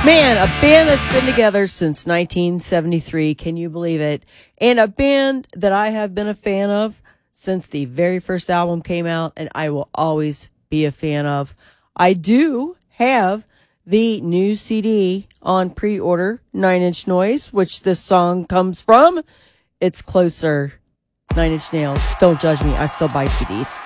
Man, a band that's been together since 1973. Can you believe it? And a band that I have been a fan of since the very first album came out, and I will always be a fan of. I do have the new CD on pre-order, 9 Inch Noise, which this song comes from. It's Closer, 9 Inch Nails. Don't judge me. I still buy CDs.